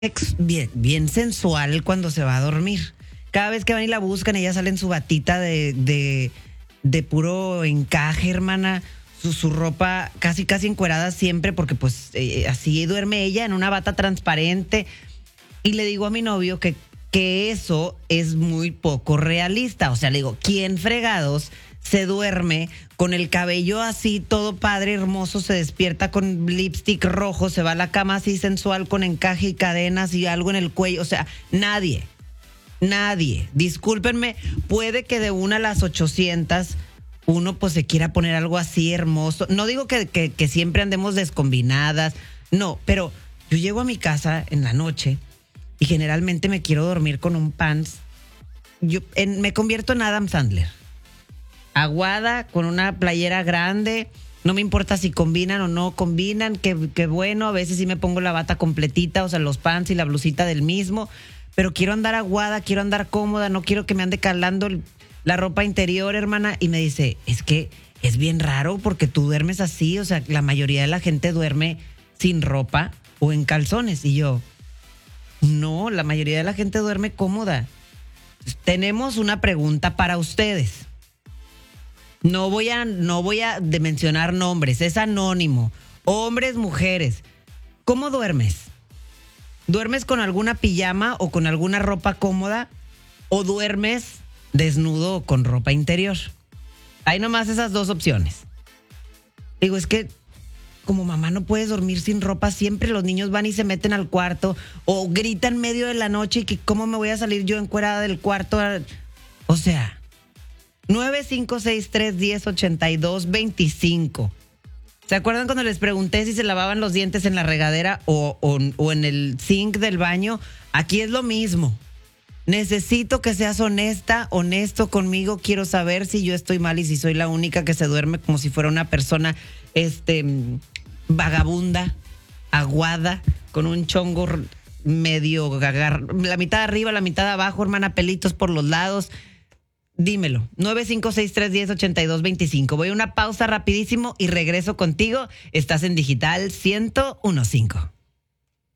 bien, bien sensual cuando se va a dormir. Cada vez que van y la buscan, ella sale en su batita de puro encaje, hermana. Su ropa casi encuerada siempre, porque pues así duerme ella en una bata transparente. Y le digo a mi novio que eso es muy poco realista. O sea, le digo, ¿quién fregados se duerme con el cabello así, todo padre, hermoso, se despierta con lipstick rojo, se va a la cama así sensual con encaje y cadenas y algo en el cuello? O sea, nadie. Discúlpenme, puede que de una a las 800 uno pues se quiera poner algo así hermoso. No digo que siempre andemos descombinadas, no, pero yo llego a mi casa en la noche y generalmente me quiero dormir con un pants. Me convierto en Adam Sandler. Aguada, con una playera grande. No me importa si combinan o no combinan, que bueno, a veces sí me pongo la bata completita, o sea, los pants y la blusita del mismo, pero quiero andar aguada, quiero andar cómoda, no quiero que me ande calando la ropa interior, hermana. Y me dice, es que es bien raro porque tú duermes así, o sea, la mayoría de la gente duerme sin ropa o en calzones. Y yo, no, la mayoría de la gente duerme cómoda. Tenemos una pregunta para ustedes. No voy a mencionar nombres, es anónimo. Hombres, mujeres, ¿cómo duermes? ¿Duermes con alguna pijama o con alguna ropa cómoda? ¿O duermes desnudo o con ropa interior? Hay nomás esas dos opciones. Digo, es que como mamá no puedes dormir sin ropa, siempre los niños van y se meten al cuarto o gritan en medio de la noche y que cómo me voy a salir yo encuerada del cuarto. O sea, 9563108225. ¿Se acuerdan cuando les pregunté si se lavaban los dientes en la regadera o en el zinc del baño? Aquí es lo mismo. Necesito que seas honesto conmigo. Quiero saber si yo estoy mal y si soy la única que se duerme como si fuera una persona vagabunda, aguada, con un chongo medio la mitad de arriba, la mitad de abajo, hermana, pelitos por los lados. Dímelo, 9563108225. Voy a una pausa rapidísimo y regreso contigo. Estás en Digital 101.5.